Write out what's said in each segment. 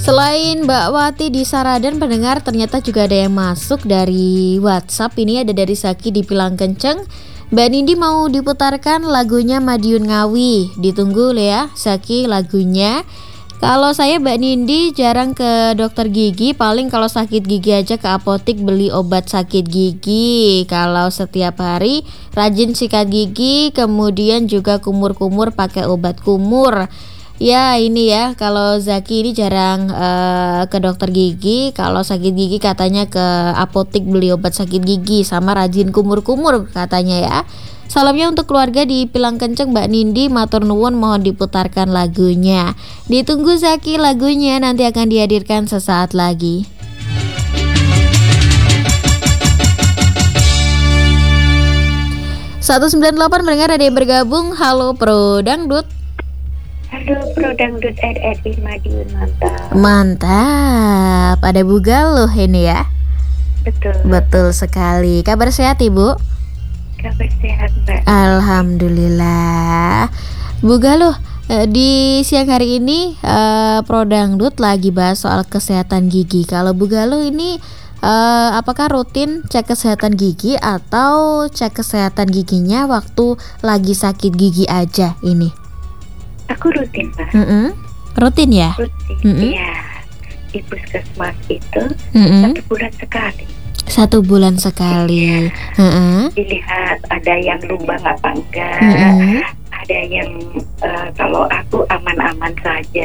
Selain Mbak Wati di Saradan pendengar, ternyata juga ada yang masuk dari WhatsApp. Ini ada dari Saki di Pilang Kenceng. Mbak Nindi mau diputarkan lagunya Madiun Ngawi. Ditunggu ya Saki lagunya. Kalau saya Mbak Nindi jarang ke dokter gigi, paling kalau sakit gigi aja ke apotik beli obat sakit gigi. Kalau setiap hari rajin sikat gigi, kemudian juga kumur-kumur pakai obat kumur. Ya ini ya, kalau Zaki ini jarang ke dokter gigi. Kalau sakit gigi katanya ke apotik beli obat sakit gigi, sama rajin kumur-kumur katanya ya. Salamnya untuk keluarga di Pilang Kenceng Mbak Nindi, matur nuwun, mohon diputarkan lagunya. Ditunggu Zaki lagunya, nanti akan dihadirkan sesaat lagi. 198 mendengar ada yang bergabung. Halo Pro Dangdut. Halo Pro Dangdut RRI Madiun, mantap. Mantap, ada Bu Galuh ini ya. Betul sekali. Kabar sehat Ibu? Kabar sehat Mbak. Alhamdulillah. Bu Galuh, di siang hari ini Pro Dangdut lagi bahas soal kesehatan gigi. Kalau Bu Galuh ini apakah rutin cek kesehatan gigi atau cek kesehatan giginya waktu lagi sakit gigi aja ini? Aku rutin Pak. Rutin ya? Rutin, iya. Di puskesmas itu 1 bulan sekali. 1 bulan sekali. Dilihat ada yang lubang apa enggak. Ada yang kalau aku aman-aman saja.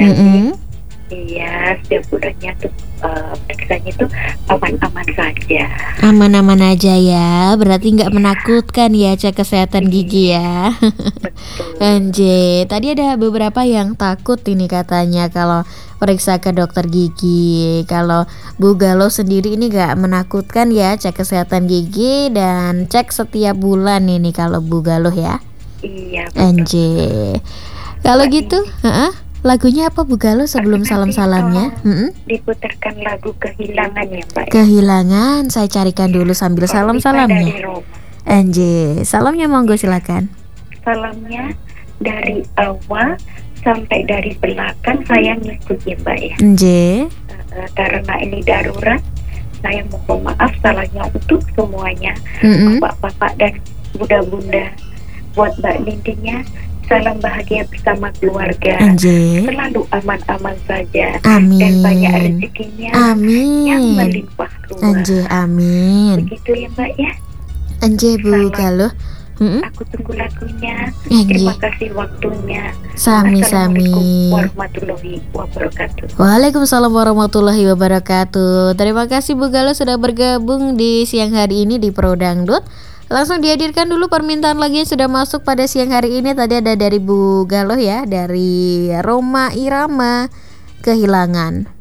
Iya, setiap bulannya tuh periksanya tuh aman-aman saja. Aman-aman aja ya, berarti nggak menakutkan ya cek kesehatan gigi ya. Betul. Anjay, tadi ada beberapa yang takut ini katanya kalau periksa ke dokter gigi. Kalau Bu Galuh sendiri ini nggak menakutkan ya cek kesehatan gigi dan cek setiap bulan ini kalau Bu Galuh ya. Iya. Betul. Anjay, kalau gitu, lagunya apa Bu Galuh sebelum salam-salamnya? Diputarkan lagu Kehilangan ya Mbak. Kehilangan, saya carikan dulu sambil salam-salamnya. Anjay, salamnya monggo silakan. Salamnya dari awal sampai dari belakang saya ngikut ya Mbak ya. Anjay. Karena ini darurat, saya mohon maaf salahnya untuk semuanya. Bapak-bapak dan bunda-bunda, buat Mbak Nindinya, salam bahagia bersama keluarga. Anjay. Selalu aman-aman saja. Amin. Dan banyak rezekinya. Amin. Yang melimpah ruah. Anjay, amin. Begitu ya Mbak ya. Anjay Bu Galuh. Aku tunggu lagunya. Anjay. Terima kasih waktunya. Sami-sami. Assalamualaikum warahmatullahi wabarakatuh. Waalaikumsalam warahmatullahi wabarakatuh. Terima kasih Bu Galuh sudah bergabung di siang hari ini di Pro Dangdut. Langsung dihadirkan dulu permintaan lagi yang sudah masuk pada siang hari ini. Tadi ada dari Bu Galuh ya, dari Roma Irama, Kehilangan.